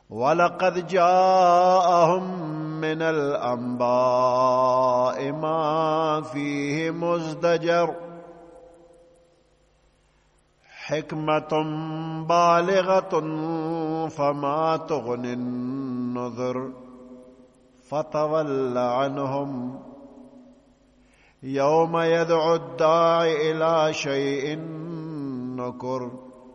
وَلَقَدْ جَاءَهُم مِّنَ الْأَنبَاءِ مَا فِيهِ مُزْدَجَرٌ حِكْمَةٌ بَالِغَةٌ فَمَا تُغْنِ النُّذُرُ فَتَوَلَّ عَنْهُمْ يَوْمَ يَدْعُ الدَّاعِ إِلَى شَيْءٍ نُكُرٍ.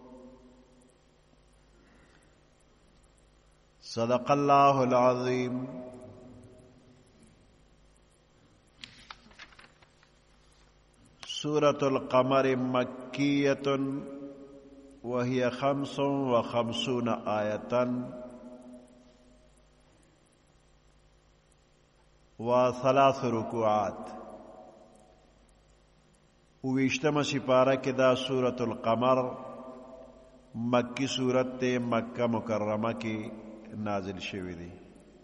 صدق اللہ العظیم. سورة القمر مکیۃ وهي 55 آیةً و3 رکوعات. ویشتم سپارہ کے دا سورة القمر مکی سورت تے مکہ مکرمہ کی نازل شوی دی.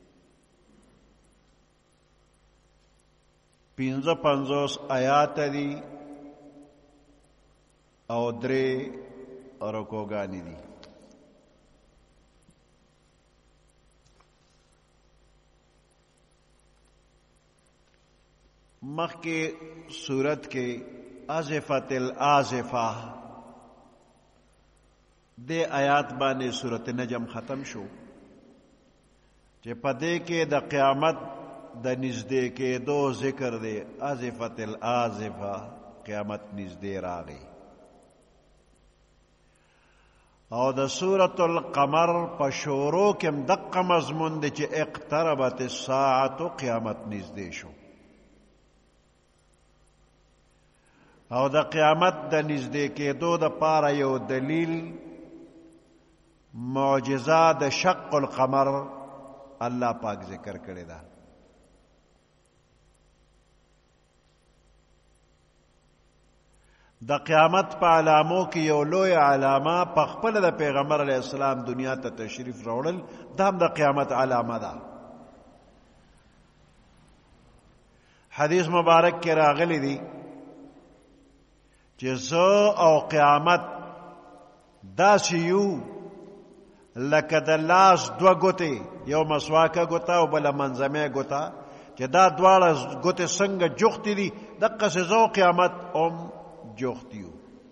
55 آیات دی او 3 رکوگانی دی. مخ کے سورت کے آزفت الآزفہ دے آیات بانے سورت نجم ختم شو چې پدې کې د قیامت د نږدې کېدو ذکر دی. آزفت الآزفه قیامت نږدې راغی. او د سورة القمر په شروع کې هم دقه مضمون دی چې اقتربت الساعة قیامت نږدې شو. او د قیامت د نږدې کېدو د پاره یو دلیل معجزه د شق القمر اللہ پاک ذکر کرے دا. د قیامت په علامو کې یو لوی علامه په خپل د پیغمبر علیه السلام دنیا ته تشریف راوړل دا هم د قیامت علامه ده. حدیث مبارک کې راغلی دی چې زه او قیامت داسې یو لکه د لاس 2 ګوتې، یو مسواکه ګوته او بله منځمې ګوته، چې دا دواړه ګوتې څنګه جوختې دي دقسې زه او قیامت هم جوخت یو.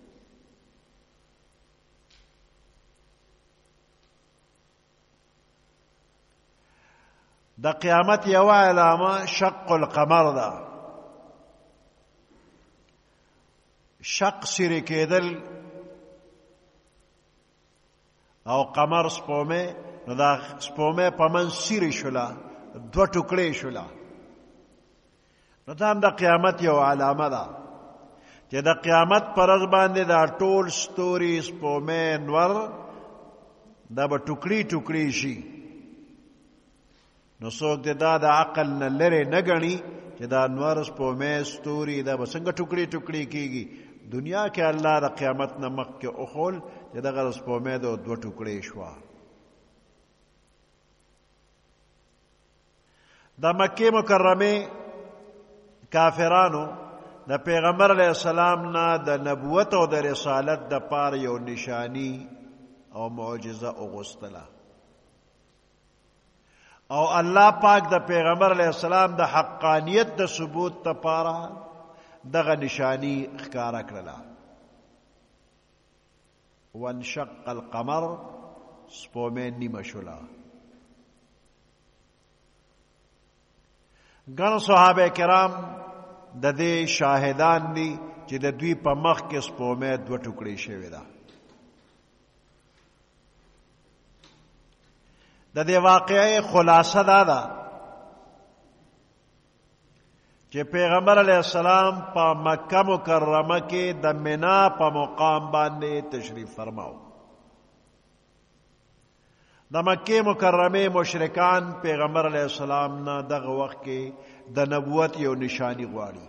د قیامت یوه علامه شق القمر ده. شق سیرې کېدل او قمر سپومه، نو دا سپومه په من سیرې شوله، 2 ټوکړې شوله. نو دا هم د قیامت یو علامه ده چې د قیامت پر ورځ باندې دا ټول ستوري سپومه نور دا به ټوکړي ټوکړي شي. نو څوک دې دا د عقل نه لرې نه ګڼي چې دا نور سپومه ستوري دا به څنګه ټوکړي ټوکړي کېږي. دنیا کې الله د قیامت نه مخکې اخول چې دغه سپومې د 2 ټوکړې شوه. د مکې مکرمې کافرانو د پیغمبر علیه السلام نه د نبوت او د رسالت د پاره یو نشانی او معجزه اغوستله، او الله پاک د پیغمبر علیه السلام د حقانیت د ثبوت لپاره دغه نشانی ښکاره کړله. وانشق القمر سپومې نیمه شوله. ګڼ صحابه کرام د دې شاهدان دي چې د دوی په مخ کې سپومې 2 ټوکړې شوې ده. د دې واقعې خلاصه دا ده چې پیغمبر علیه السلام په مکه مکرمه کې د منا په مقام باندې تشریف فرماو. د مکه مکرمه مشرکان پیغمبر علیه السلام نه دغه وخت کې د نبوت یو نشانی غواړي،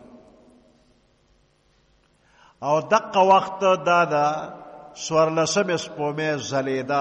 او دغه وخت دا د 14 سپومې ځلېده.